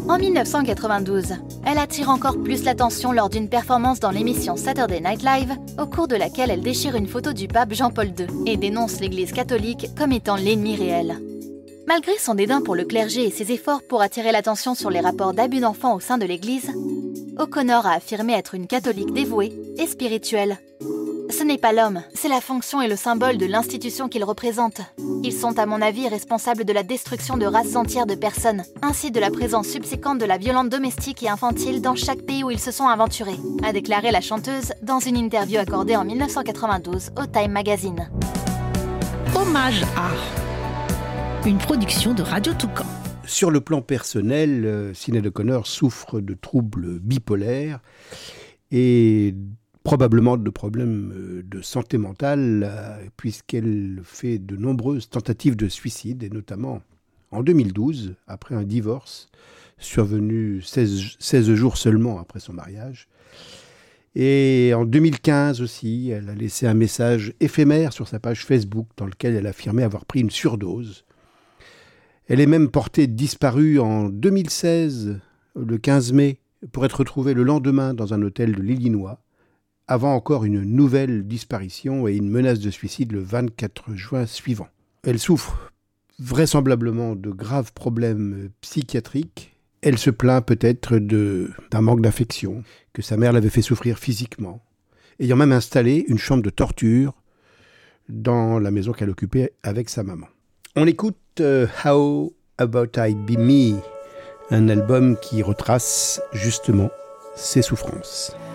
En 1992, elle attire encore plus l'attention lors d'une performance dans l'émission Saturday Night Live, au cours de laquelle elle déchire une photo du pape Jean-Paul II et dénonce l'Église catholique comme étant l'ennemi réel. Malgré son dédain pour le clergé et ses efforts pour attirer l'attention sur les rapports d'abus d'enfants au sein de l'Église, O'Connor a affirmé être une catholique dévouée et spirituelle. Ce n'est pas l'homme, c'est la fonction et le symbole de l'institution qu'il représente. Ils sont à mon avis responsables de la destruction de races entières de personnes, ainsi de la présence subséquente de la violence domestique et infantile dans chaque pays où ils se sont aventurés, a déclaré la chanteuse dans une interview accordée en 1992 au Time Magazine. Hommage à une production de Radio Toucan. Sur le plan personnel, Sinéad O'Connor souffre de troubles bipolaires et probablement de problèmes de santé mentale, puisqu'elle fait de nombreuses tentatives de suicide, et notamment en 2012, après un divorce survenu 16 jours seulement après son mariage. Et en 2015 aussi, elle a laissé un message éphémère sur sa page Facebook dans lequel elle affirmait avoir pris une surdose. Elle est même portée disparue en 2016, le 15 mai, pour être retrouvée le lendemain dans un hôtel de l'Illinois, avant encore une nouvelle disparition et une menace de suicide le 24 juin suivant. Elle souffre vraisemblablement de graves problèmes psychiatriques. Elle se plaint peut-être d'un manque d'affection, que sa mère l'avait fait souffrir physiquement, ayant même installé une chambre de torture dans la maison qu'elle occupait avec sa maman. On écoute How About I Be Me, un album qui retrace justement ses souffrances.